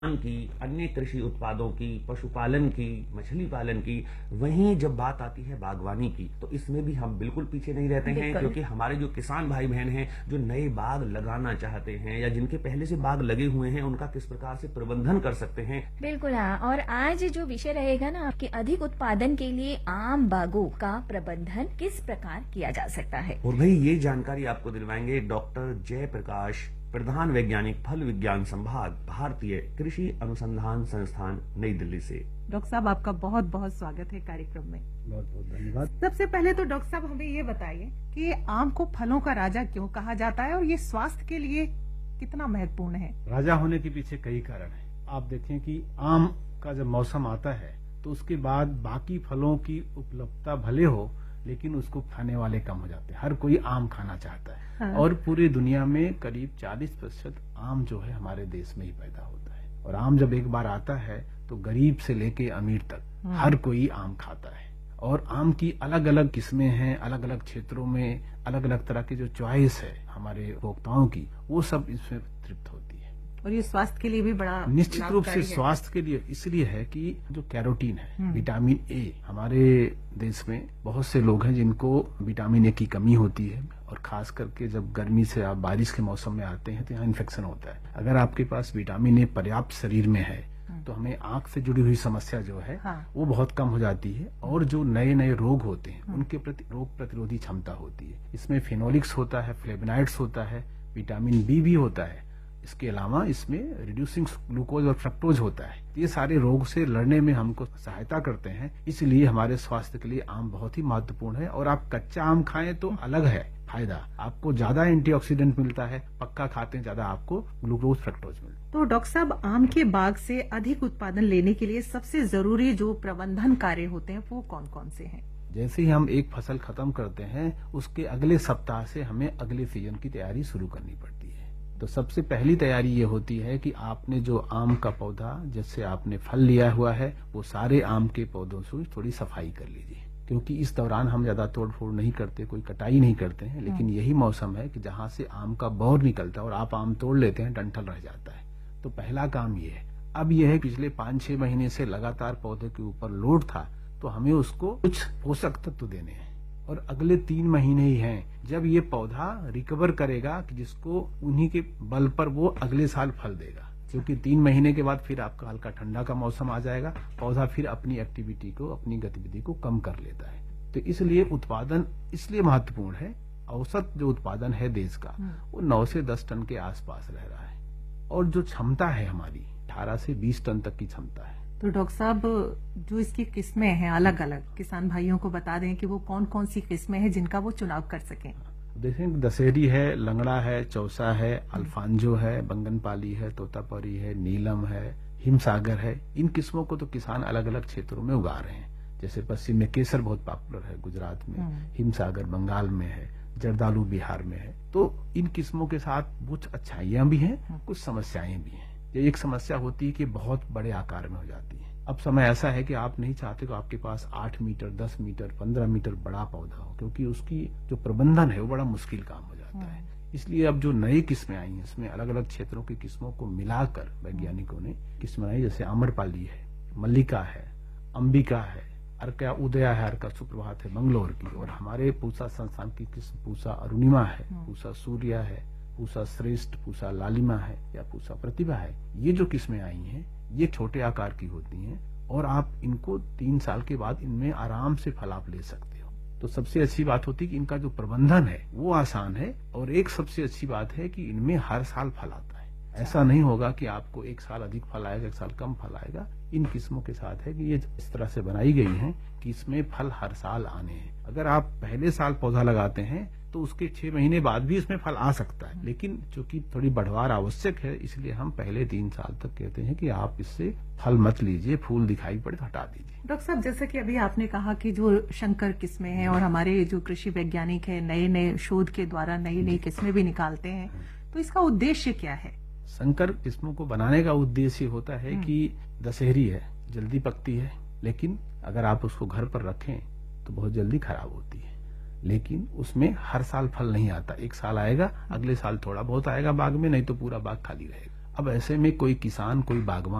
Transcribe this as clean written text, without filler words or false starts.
की, अन्य कृषि उत्पादों की, पशुपालन की, मछली पालन की। वहीं जब बात आती है बागवानी की, तो इसमें भी हम बिल्कुल पीछे नहीं रहते हैं, क्योंकि हमारे जो किसान भाई बहन हैं, जो नए बाग लगाना चाहते हैं या जिनके पहले से बाग लगे हुए हैं, उनका किस प्रकार से प्रबंधन कर सकते हैं। बिल्कुल हाँ। और आज जो विषय रहेगा ना, आपके अधिक उत्पादन के लिए आम बागों का प्रबंधन किस प्रकार किया जा सकता है। और भाई ये जानकारी आपको दिलवाएंगे डॉक्टर जयप्रकाश, प्रधान वैज्ञानिक, फल विज्ञान संभाग, भारतीय कृषि अनुसंधान संस्थान, नई दिल्ली से। डॉक्टर साहब, आपका बहुत बहुत स्वागत है कार्यक्रम में। बहुत बहुत धन्यवाद। सबसे पहले तो डॉक्टर साहब हमें ये बताइए कि आम को फलों का राजा क्यों कहा जाता है और ये स्वास्थ्य के लिए कितना महत्वपूर्ण है। राजा होने के पीछे कई कारण हैं। आप देखें कि आम का जब मौसम आता है तो उसके बाद बाकी फलों की उपलब्धता भले हो, लेकिन उसको खाने वाले कम हो जाते हैं। हर कोई आम खाना चाहता है। हाँ। और पूरी दुनिया में करीब 40% आम जो है हमारे देश में ही पैदा होता है। और आम जब एक बार आता है तो गरीब से लेके अमीर तक हर कोई आम खाता है। और आम की अलग अलग किस्में हैं, अलग अलग क्षेत्रों में अलग अलग तरह की जो चॉइस है हमारे उपभोक्ताओं की, वो सब इसमें तृप्त होती है। और ये स्वास्थ्य के लिए भी बड़ा निश्चित रूप से लाभकारी है। स्वास्थ्य के लिए इसलिए है कि जो कैरोटीन है, विटामिन ए, हमारे देश में बहुत से लोग हैं जिनको विटामिन ए की कमी होती है। और खास करके जब गर्मी से आप बारिश के मौसम में आते हैं तो यहाँ इन्फेक्शन होता है। अगर आपके पास विटामिन ए पर्याप्त शरीर में है तो हमें आंख से जुड़ी हुई समस्या जो है वो बहुत कम हो जाती है। और जो नए नए रोग होते हैं उनके प्रति रोग प्रतिरोधी क्षमता होती है। इसमें फिनोलिक्स होता है, फ्लेवोनाइड्स होता है, विटामिन बी भी होता है। इसके अलावा इसमें रिड्यूसिंग ग्लूकोज और फ्रक्टोज होता है। ये सारे रोग से लड़ने में हमको सहायता करते हैं। इसलिए हमारे स्वास्थ्य के लिए आम बहुत ही महत्वपूर्ण है। और आप कच्चा आम खाएं तो अलग है फायदा, आपको ज्यादा एंटीऑक्सीडेंट मिलता है। पक्का खाते हैं ज्यादा आपको ग्लूकोज फ्रक्टोज मिलता है। तो डॉक्टर साहब, आम के बाग से अधिक उत्पादन लेने के लिए सबसे जरूरी जो प्रबंधन कार्य होते हैं वो कौन कौन से हैं। जैसे ही हम एक फसल खत्म करते हैं उसके अगले सप्ताह से हमें अगले सीजन की तैयारी शुरू करनी पड़ती है। तो सबसे पहली तैयारी ये होती है कि आपने जो आम का पौधा जिससे आपने फल लिया हुआ है वो सारे आम के पौधों से थोड़ी सफाई कर लीजिए। क्योंकि इस दौरान हम ज्यादा तोड़फोड़ नहीं करते, कोई कटाई नहीं करते हैं। लेकिन यही मौसम है कि जहां से आम का बौर निकलता है और आप आम तोड़ लेते हैं, डंठल रह जाता है। तो पहला काम ये है। अब यह है पिछले 5-6 महीने से लगातार पौधे के ऊपर लोड था, तो हमें उसको कुछ पोषक तत्व देने हैं। और अगले 3 महीने ही हैं जब ये पौधा रिकवर करेगा कि जिसको उन्हीं के बल पर वो अगले साल फल देगा। क्योंकि 3 महीने के बाद फिर आपका हल्का ठंडा का मौसम आ जाएगा, पौधा फिर अपनी एक्टिविटी को, अपनी गतिविधि को कम कर लेता है। तो इसलिए उत्पादन इसलिए महत्वपूर्ण है। औसत जो उत्पादन है देश का वो 9 से 10 टन के आसपास रह रहा है। और जो क्षमता है हमारी 18 से 20 टन तक की क्षमता है। तो डॉक्टर साहब, जो इसकी किस्में हैं अलग अलग, किसान भाइयों को बता दें कि वो कौन कौन सी किस्में हैं जिनका वो चुनाव कर सकें। देखें, दशहरी है, लंगड़ा है, चौसा है, अल्फांजो है, बंगनपाली है, तोतापरी है, नीलम है, हिमसागर है। इन किस्मों को तो किसान अलग अलग क्षेत्रों में उगा रहे हैं। जैसे पश्चिम में केसर बहुत पॉपुलर है गुजरात में, हिमसागर बंगाल में है, जर्दालू बिहार में है। तो इन किस्मों के साथ कुछ अच्छाइयां भी हैं, कुछ समस्याएं भी हैं। ये एक समस्या होती है कि बहुत बड़े आकार में हो जाती है। अब समय ऐसा है कि आप नहीं चाहते कि आपके पास 8 मीटर, 10 मीटर, 15 मीटर बड़ा पौधा हो, क्योंकि उसकी जो प्रबंधन है वो बड़ा मुश्किल काम हो जाता है। इसलिए अब जो नई किस्में आई हैं इसमें अलग अलग क्षेत्रों की किस्मों को मिलाकर वैज्ञानिकों ने किस्में आई। जैसे आम्रपाली है, मल्लिका है, अंबिका है, अर्का उदया है, अर्का सुप्रभात है मंगलोर की। और हमारे पूसा संस्थान की किस्म पूसा अरुणिमा है, पूसा सूर्या है, पूसा श्रेष्ठ, पूसा लालिमा है या पूसा प्रतिभा है। ये जो किस्में आई हैं ये छोटे आकार की होती हैं और आप इनको 3 साल के बाद इनमें आराम से फल आप ले सकते हो। तो सबसे अच्छी बात होती है कि इनका जो प्रबंधन है वो आसान है। और एक सबसे अच्छी बात है कि इनमें हर साल फल आता है। ऐसा नहीं होगा कि आपको एक साल अधिक फल आएगा, एक साल कम फल आएगा। इन किस्मों के साथ है कि ये इस तरह से बनाई गई हैं कि इसमें फल हर साल आने हैं। अगर आप पहले साल पौधा लगाते हैं तो उसके 6 महीने बाद भी इसमें फल आ सकता है। लेकिन चूंकि थोड़ी बढ़वार आवश्यक है, इसलिए हम पहले 3 साल तक कहते हैं कि आप इससे फल मत लीजिए, फूल दिखाई पड़े तो हटा दीजिए। डॉक्टर साहब, जैसे कि अभी आपने कहा कि जो शंकर किस्में हैं और हमारे जो कृषि वैज्ञानिक है नए नए शोध के द्वारा नई नई किस्में भी निकालते हैं, तो इसका उद्देश्य क्या है। संकर किस्मों को बनाने का उद्देश्य होता है कि दशहरी है, जल्दी पकती है, लेकिन अगर आप उसको घर पर रखें तो बहुत जल्दी खराब होती है। लेकिन उसमें हर साल फल नहीं आता। एक साल आएगा, अगले साल थोड़ा बहुत आएगा बाग में, नहीं तो पूरा बाग खाली रहेगा। अब ऐसे में कोई किसान, कोई बागवान